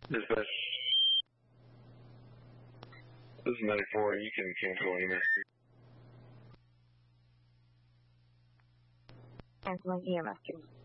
Dispatch. This is 94. You can cancel EMS. Canceling EMS.